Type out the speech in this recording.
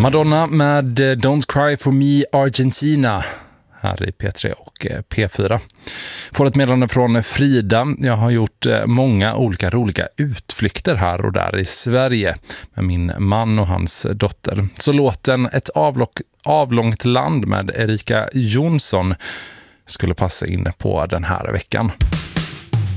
Madonna med Don't Cry For Me Argentina här i P3 och P4. Får ett meddelande från Frida. Jag har gjort många olika roliga utflykter här och där i Sverige med min man och hans dotter. Så låten Ett avlångt land med Erika Jonsson skulle passa in på den här veckan.